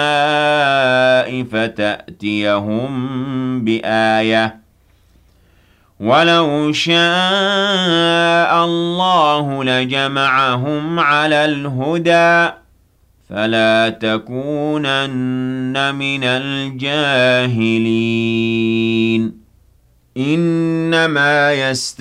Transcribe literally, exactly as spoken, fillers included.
فتأتيهم بآية ولو شاء الله لجمعهم على الهدى فلا تكونن من الجاهلين إنما يست